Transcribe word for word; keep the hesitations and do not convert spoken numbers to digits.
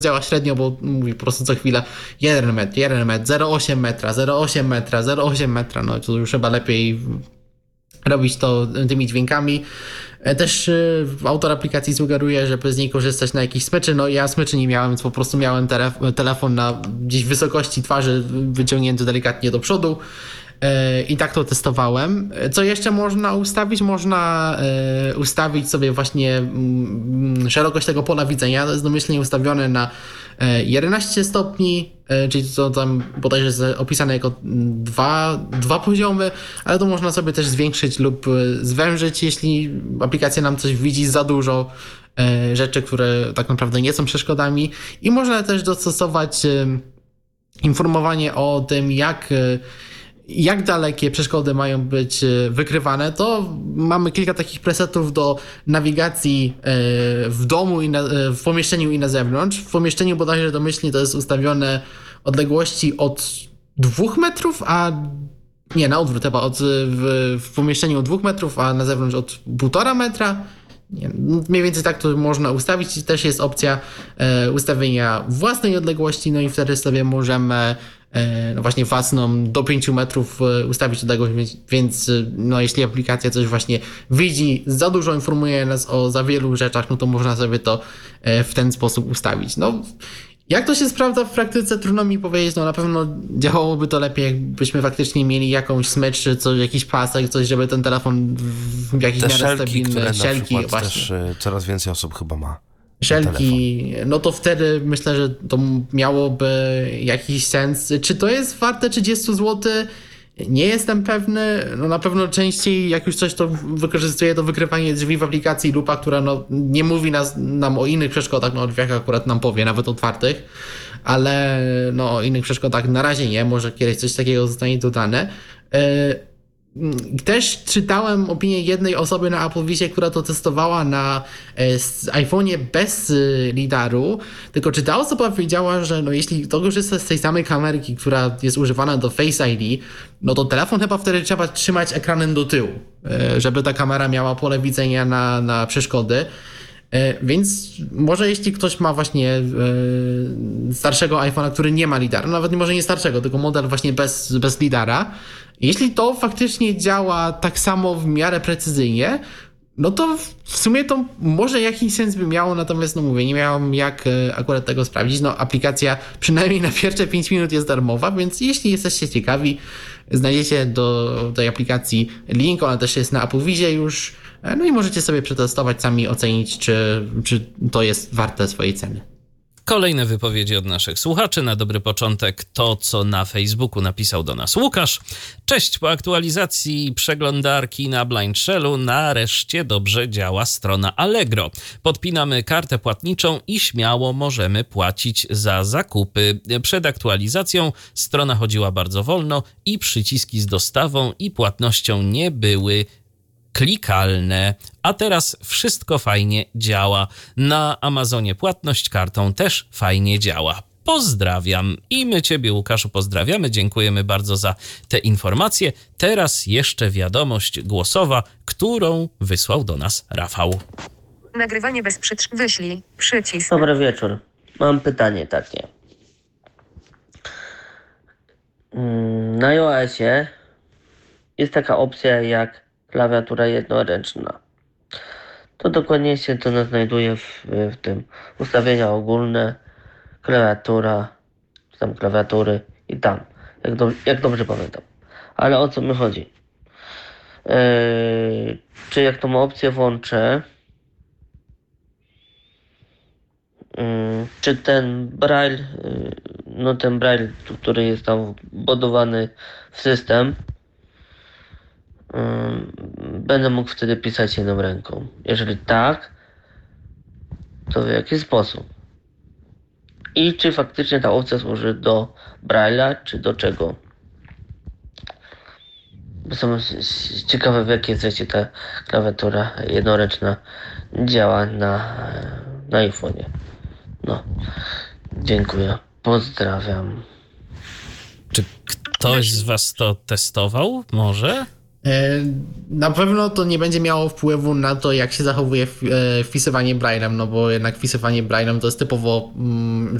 działa średnio, bo mówi po prostu co chwilę jeden metr, jeden metr, zero przecinek osiem metra, zero przecinek osiem metra, zero przecinek osiem metra, no to już chyba lepiej robić to tymi dźwiękami. Też autor aplikacji sugeruje, żeby z niej korzystać na jakiejś smyczy. No ja smyczy nie miałem, więc po prostu miałem telef- telefon na gdzieś wysokości twarzy wyciągnięty delikatnie do przodu. I tak to testowałem. Co jeszcze można ustawić? Można ustawić sobie właśnie szerokość tego pola widzenia. To jest domyślnie ustawione na jedenaście stopni, czyli to tam bodajże jest opisane jako dwa, dwa poziomy, ale to można sobie też zwiększyć lub zwężyć, jeśli aplikacja nam coś widzi za dużo rzeczy, które tak naprawdę nie są przeszkodami. I można też dostosować informowanie o tym, jak jak dalekie przeszkody mają być wykrywane, to mamy kilka takich presetów do nawigacji w domu, i na, w pomieszczeniu i na zewnątrz. W pomieszczeniu bodajże domyślnie to jest ustawione odległości od dwóch metrów, a nie, na odwrót chyba, od, w, w pomieszczeniu od dwóch metrów, a na zewnątrz od półtora metra. Nie, mniej więcej tak to można ustawić. Też jest opcja e, ustawienia własnej odległości, no i wtedy sobie możemy no właśnie własną do pięciu metrów ustawić odległość, więc no jeśli aplikacja coś właśnie widzi, za dużo informuje nas o za wielu rzeczach, no to można sobie to w ten sposób ustawić. No jak to się sprawdza w praktyce, trudno mi powiedzieć, no na pewno działałoby to lepiej, jakbyśmy faktycznie mieli jakąś smycz, czy coś, jakiś pasek, coś, żeby ten telefon w jakiś miarę szelki, stabilny, które szelki, na przykład właśnie. też coraz więcej osób chyba ma. Szelki, no to wtedy myślę, że to miałoby jakiś sens. Czy to jest warte trzydzieści złotych? Nie jestem pewny. No na pewno częściej, jak już coś to wykorzystuje, to wykrywanie drzwi w aplikacji Lupa, która no nie mówi nas, nam o innych przeszkodach, no o drzwiach akurat nam powie, nawet otwartych, ale no o innych przeszkodach na razie nie, może kiedyś coś takiego zostanie dodane. Też czytałem opinię jednej osoby na AppleVisie, która to testowała na iPhone'ie bez lidaru, tylko czy ta osoba powiedziała, że no jeśli to korzysta z tej samej kamerki, która jest używana do Face I D, no to telefon chyba wtedy trzeba trzymać ekranem do tyłu, żeby ta kamera miała pole widzenia na, na przeszkody. Więc może jeśli ktoś ma właśnie starszego iPhone'a, który nie ma lidara, nawet może nie starszego, tylko model właśnie bez, bez lidara, jeśli to faktycznie działa tak samo w miarę precyzyjnie, no to w sumie to może jakiś sens by miało, natomiast no mówię, nie miałem jak akurat tego sprawdzić. No aplikacja przynajmniej na pierwsze pięć minut jest darmowa, więc jeśli jesteście ciekawi, znajdziecie do tej aplikacji link, ona też jest na AppleVisie już, no i możecie sobie przetestować, sami ocenić, czy, czy to jest warte swojej ceny. Kolejne wypowiedzi od naszych słuchaczy. Na dobry początek to, co na Facebooku napisał do nas Łukasz. Cześć, po aktualizacji przeglądarki na Blind Shellu nareszcie dobrze działa strona Allegro. Podpinamy kartę płatniczą i śmiało możemy płacić za zakupy. Przed aktualizacją strona chodziła bardzo wolno i przyciski z dostawą i płatnością nie były klikalne, a teraz wszystko fajnie działa. Na Amazonie płatność kartą też fajnie działa. Pozdrawiam. I my Ciebie, Łukaszu, pozdrawiamy. Dziękujemy bardzo za te informacje. Teraz jeszcze wiadomość głosowa, którą wysłał do nas Rafał. Nagrywanie bez przytrz... Wyślij przycisk. Dobry wieczór. Mam pytanie takie. Na iOSie jest taka opcja jak klawiatura jednoręczna. To dokładnie się to znajduje w, w tym ustawienia ogólne, klawiatura, tam klawiatury i tam, jak, do, jak dobrze pamiętam. Ale o co mi chodzi? Yy, czy jak tą opcję włączę, yy, czy ten braille, yy, no ten braille, który jest tam wbudowany w system, będę mógł wtedy pisać jedną ręką. Jeżeli tak, to w jaki sposób? I czy faktycznie ta opcja służy do Braille'a, czy do czego? Jestem ciekawy, w jakiej treści ta klawiatura jednoręczna działa na, na iPhone'ie. No, dziękuję. Pozdrawiam. Czy ktoś z was to testował? Może? Na pewno to nie będzie miało wpływu na to, jak się zachowuje wpisywanie Braille'em, no bo jednak wpisywanie Braille'em to jest typowo